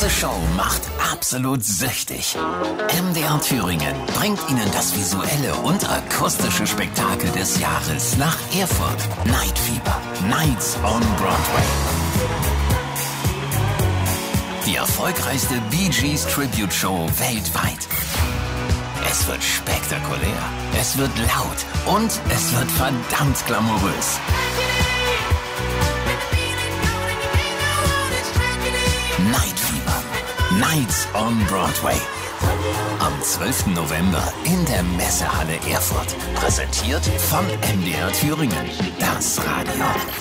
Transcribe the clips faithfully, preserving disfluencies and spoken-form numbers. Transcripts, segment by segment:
Diese Show macht absolut süchtig. M D R Thüringen bringt Ihnen das visuelle und akustische Spektakel des Jahres nach Erfurt. Night Fever. Nights on Broadway. Die erfolgreichste Bee Gees Tribute Show weltweit. Es wird spektakulär, es wird laut und es wird verdammt glamourös. Night Fever. Nights on Broadway. Am zwölften November in der Messehalle Erfurt. Präsentiert von M D R Thüringen. Das Radio.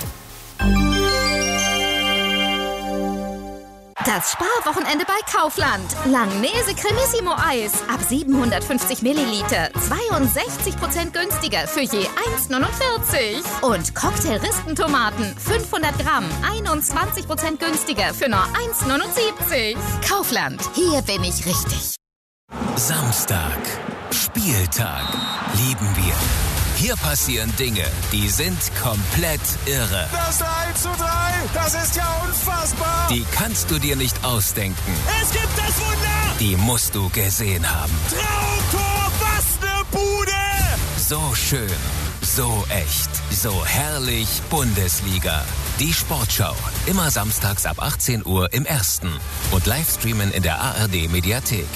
Das Sparwochenende bei Kaufland. Langnese Cremissimo Eis ab siebenhundertfünfzig Milliliter. zweiundsechzig Prozent günstiger für je eins neunundvierzig. Und Cocktail-Rispentomaten fünfhundert Gramm. einundzwanzig Prozent günstiger für nur eins neunundsiebzig. Kaufland. Hier bin ich richtig. Samstag. Spieltag. Lieben wir. Hier passieren Dinge, die sind komplett irre. Das eins zu drei, das ist ja unfassbar. Die kannst du dir nicht ausdenken. Es gibt das Wunder. Die musst du gesehen haben. Traumtor, was ne Bude. So schön, so echt, so herrlich Bundesliga. Die Sportschau, immer samstags ab achtzehn Uhr im Ersten. Und Livestreamen in der A R D Mediathek.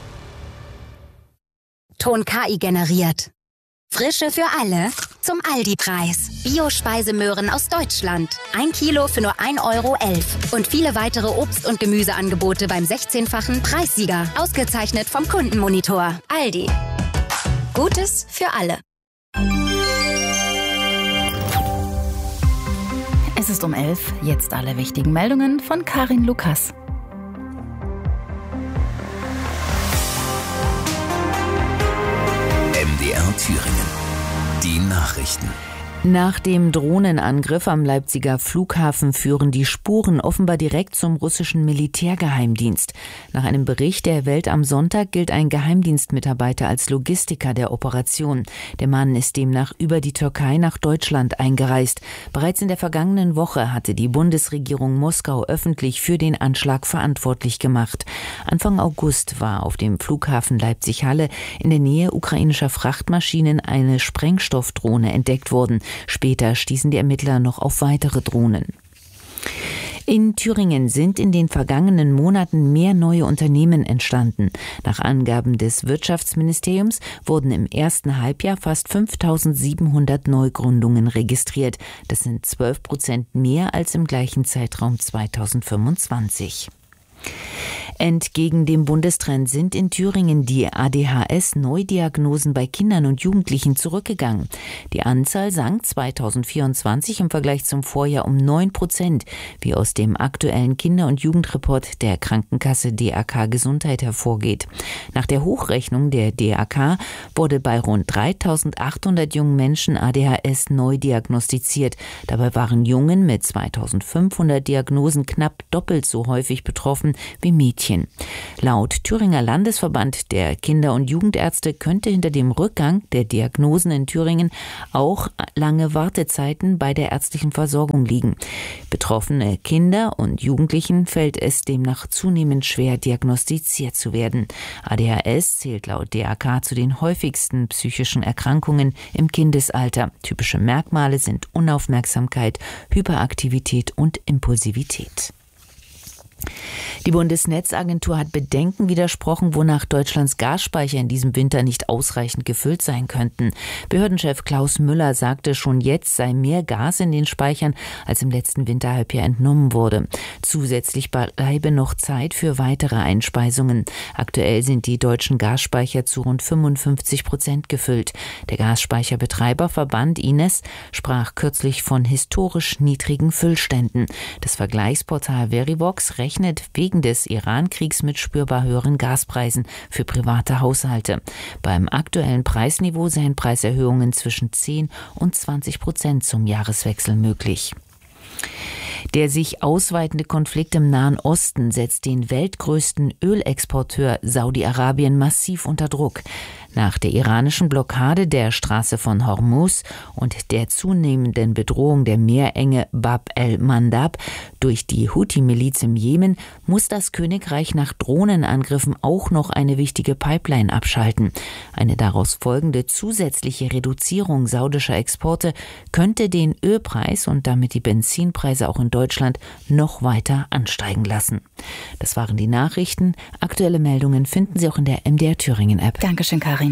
Ton K I generiert. Frische für alle zum Aldi-Preis. Bio-Speisemöhren aus Deutschland. Ein Kilo für nur ein Euro elf. Und viele weitere Obst- und Gemüseangebote beim sechzehnfachen Preissieger. Ausgezeichnet vom Kundenmonitor. Aldi. Gutes für alle. Es ist um elf. Jetzt alle wichtigen Meldungen von Karin Lukas. M D R Thüringen. Die Nachrichten. Nach dem Drohnenangriff am Leipziger Flughafen führen die Spuren offenbar direkt zum russischen Militärgeheimdienst. Nach einem Bericht der Welt am Sonntag gilt ein Geheimdienstmitarbeiter als Logistiker der Operation. Der Mann ist demnach über die Türkei nach Deutschland eingereist. Bereits in der vergangenen Woche hatte die Bundesregierung Moskau öffentlich für den Anschlag verantwortlich gemacht. Anfang August war auf dem Flughafen Leipzig-Halle in der Nähe ukrainischer Frachtmaschinen eine Sprengstoffdrohne entdeckt worden. Später stießen die Ermittler noch auf weitere Drohnen. In Thüringen sind in den vergangenen Monaten mehr neue Unternehmen entstanden. Nach Angaben des Wirtschaftsministeriums wurden im ersten Halbjahr fast fünftausendsiebenhundert Neugründungen registriert. Das sind zwölf Prozent mehr als im gleichen Zeitraum zweitausendfünfundzwanzig. Entgegen dem Bundestrend sind in Thüringen die A D H S-Neudiagnosen bei Kindern und Jugendlichen zurückgegangen. Die Anzahl sank zweitausendvierundzwanzig im Vergleich zum Vorjahr um neun Prozent, wie aus dem aktuellen Kinder- und Jugendreport der Krankenkasse D A K Gesundheit hervorgeht. Nach der Hochrechnung der D A K wurde bei rund dreitausendachthundert jungen Menschen A D H S neu diagnostiziert. Dabei waren Jungen mit zweitausendfünfhundert Diagnosen knapp doppelt so häufig betroffen wie Mädchen. Laut Thüringer Landesverband der Kinder- und Jugendärzte könnte hinter dem Rückgang der Diagnosen in Thüringen auch lange Wartezeiten bei der ärztlichen Versorgung liegen. Betroffene Kinder und Jugendlichen fällt es demnach zunehmend schwer, diagnostiziert zu werden. A D H S zählt laut D A K zu den häufigsten psychischen Erkrankungen im Kindesalter. Typische Merkmale sind Unaufmerksamkeit, Hyperaktivität und Impulsivität. Die Bundesnetzagentur hat Bedenken widersprochen, wonach Deutschlands Gasspeicher in diesem Winter nicht ausreichend gefüllt sein könnten. Behördenchef Klaus Müller sagte, schon jetzt sei mehr Gas in den Speichern, als im letzten Winterhalbjahr entnommen wurde. Zusätzlich bleibe noch Zeit für weitere Einspeisungen. Aktuell sind die deutschen Gasspeicher zu rund fünfundfünfzig Prozent gefüllt. Der Gasspeicherbetreiberverband I N E S sprach kürzlich von historisch niedrigen Füllständen. Das Vergleichsportal Verivox rechnet wegen des Iran-Kriegs mit spürbar höheren Gaspreisen für private Haushalte. Beim aktuellen Preisniveau seien Preiserhöhungen zwischen zehn und zwanzig Prozent zum Jahreswechsel möglich. Der sich ausweitende Konflikt im Nahen Osten setzt den weltgrößten Ölexporteur Saudi-Arabien massiv unter Druck. Nach der iranischen Blockade der Straße von Hormuz und der zunehmenden Bedrohung der Meerenge Bab el-Mandab durch die Houthi-Miliz im Jemen muss das Königreich nach Drohnenangriffen auch noch eine wichtige Pipeline abschalten. Eine daraus folgende zusätzliche Reduzierung saudischer Exporte könnte den Ölpreis und damit die Benzinpreise auch in Deutschland noch weiter ansteigen lassen. Das waren die Nachrichten. Aktuelle Meldungen finden Sie auch in der M D R Thüringen App. Dankeschön, Karin.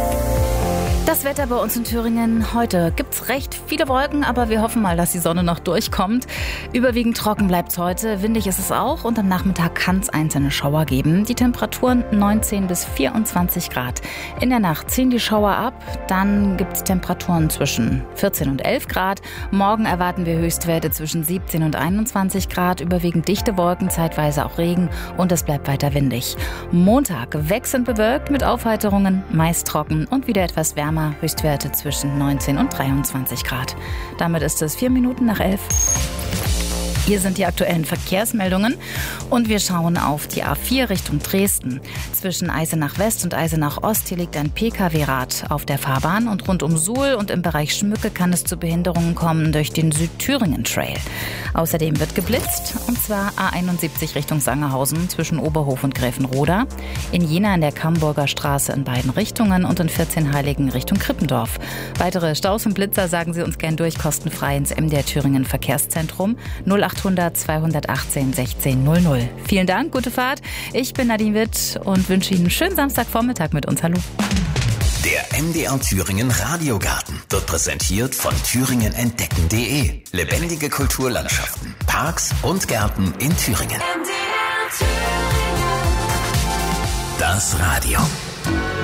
Das Wetter bei uns in Thüringen. Heute gibt's recht viele Wolken, aber wir hoffen mal, dass die Sonne noch durchkommt. Überwiegend trocken bleibt's heute, windig ist es auch und am Nachmittag kann es einzelne Schauer geben. Die Temperaturen neunzehn bis vierundzwanzig Grad. In der Nacht ziehen die Schauer ab, dann gibt's Temperaturen zwischen vierzehn und elf Grad. Morgen erwarten wir Höchstwerte zwischen siebzehn und einundzwanzig Grad, überwiegend dichte Wolken, zeitweise auch Regen und es bleibt weiter windig. Montag wechselnd bewölkt mit Aufheiterungen, meist trocken und wieder etwas wärmer. Höchstwerte zwischen neunzehn und dreiundzwanzig Grad. Damit ist es vier Minuten nach elf. Hier sind die aktuellen Verkehrsmeldungen und wir schauen auf die A vier Richtung Dresden. Zwischen Eisenach West und Eisenach Ost hier liegt ein P K W-Rad auf der Fahrbahn und rund um Suhl und im Bereich Schmücke kann es zu Behinderungen kommen durch den Südthüringen-Trail. Außerdem wird geblitzt und zwar A einundsiebzig Richtung Sangerhausen zwischen Oberhof und Gräfenroda, in Jena an der Kamburger Straße in beiden Richtungen und in vierzehnheiligen Richtung Krippendorf. Weitere Staus und Blitzer sagen Sie uns gern durch, kostenfrei ins M D R Thüringen Verkehrszentrum null achthundert zweihundertachtzehn sechzehn null null. Vielen Dank, gute Fahrt. Ich bin Nadine Witt und wünsche Ihnen einen schönen Samstagvormittag mit uns. Hallo. Der M D R Thüringen Radiogarten wird präsentiert von thüringen entdecken punkt de. Lebendige Kulturlandschaften, Parks und Gärten in Thüringen. Das Radio.